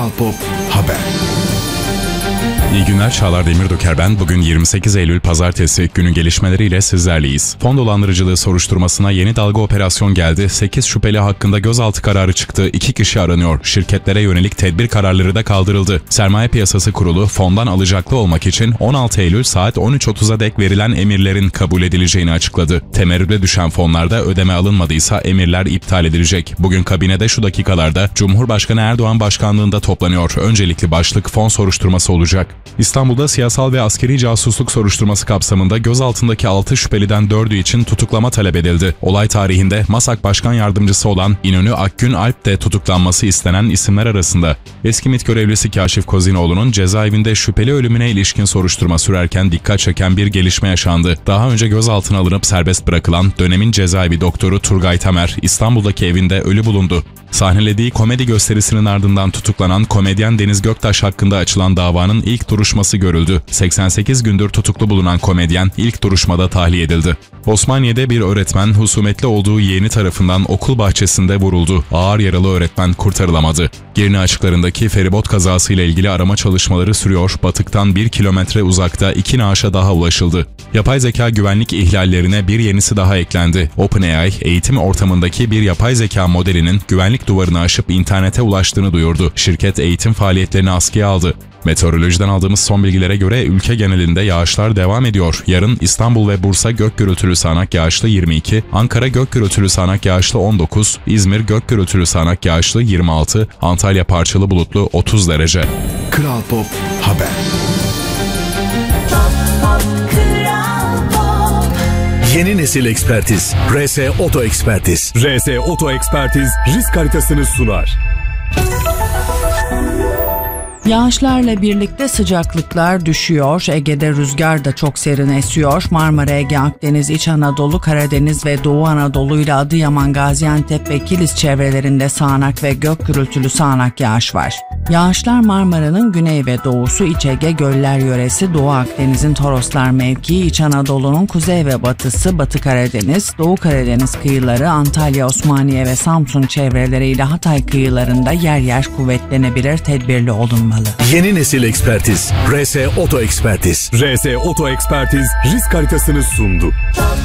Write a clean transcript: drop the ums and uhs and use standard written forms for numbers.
Kral Pop Haber. İyi günler, Çağlar Demirdoker ben. Bugün 28 Eylül Pazartesi, günün gelişmeleriyle sizlerleyiz. Fon dolandırıcılığı soruşturmasına yeni dalga operasyon geldi. 8 şüpheli hakkında gözaltı kararı çıktı. 2 kişi aranıyor. Şirketlere yönelik tedbir kararları da kaldırıldı. Sermaye Piyasası Kurulu fondan alacaklı olmak için 16 Eylül saat 13.30'a dek verilen emirlerin kabul edileceğini açıkladı. Temerrüde düşen fonlarda ödeme alınmadıysa emirler iptal edilecek. Bugün kabinede şu dakikalarda Cumhurbaşkanı Erdoğan başkanlığında toplanıyor. Öncelikli başlık fon soruşturması olacak. İstanbul'da siyasal ve askeri casusluk soruşturması kapsamında gözaltındaki 6 şüpheliden 4'ü için tutuklama talep edildi. Olay tarihinde MASAK Başkan Yardımcısı olan İnönü Akgün Alp de tutuklanması istenen isimler arasında. Eski MİT görevlisi Kaşif Kozinoğlu'nun cezaevinde şüpheli ölümüne ilişkin soruşturma sürerken dikkat çeken bir gelişme yaşandı. Daha önce gözaltına alınıp serbest bırakılan dönemin cezaevi doktoru Turgay Tamer, İstanbul'daki evinde ölü bulundu. Sahnelediği komedi gösterisinin ardından tutuklanan komedyen Deniz Göktaş hakkında açılan davanın ilk duruşması görüldü. 88 gündür tutuklu bulunan komedyen ilk duruşmada tahliye edildi. Osmaniye'de bir öğretmen husumetli olduğu yeğeni tarafından okul bahçesinde vuruldu. Ağır yaralı öğretmen kurtarılamadı. Girne açıklarındaki feribot kazasıyla ilgili arama çalışmaları sürüyor. Batıktan 1 kilometre uzakta 2 naaşa daha ulaşıldı. Yapay zeka güvenlik ihlallerine bir yenisi daha eklendi. OpenAI, eğitim ortamındaki bir yapay zeka modelinin güvenlik duvarını aşıp internete ulaştığını duyurdu. Şirket eğitim faaliyetlerini askıya aldı. Meteorolojiden aldığımız son bilgilere göre ülke genelinde yağışlar devam ediyor. Yarın İstanbul ve Bursa gök gürültülü sağanak yağışlı 22, Ankara gök gürültülü sağanak yağışlı 19, İzmir gök gürültülü sağanak yağışlı 26, Antalya parçalı bulutlu 30 derece. Kral Pop Haber. Yeni nesil ekspertiz. RS Oto Ekspertiz. RS Oto Ekspertiz risk haritasını sunar. Yağışlarla birlikte sıcaklıklar düşüyor. Ege'de rüzgar da çok serin esiyor. Marmara, Ege, Akdeniz, İç Anadolu, Karadeniz ve Doğu Anadolu ile Adıyaman, Gaziantep ve Kilis çevrelerinde sağanak ve gök gürültülü sağanak yağış var. Yağışlar Marmara'nın güney ve doğusu, İç Ege, Göller yöresi, Doğu Akdeniz'in Toroslar mevkii, İç Anadolu'nun kuzey ve batısı, Batı Karadeniz, Doğu Karadeniz kıyıları, Antalya, Osmaniye ve Samsun çevreleriyle Hatay kıyılarında yer yer kuvvetlenebilir, tedbirli olunmalı. Yeni nesil ekspertiz. RS Oto Ekspertiz. RS Oto Ekspertiz risk haritasını sundu.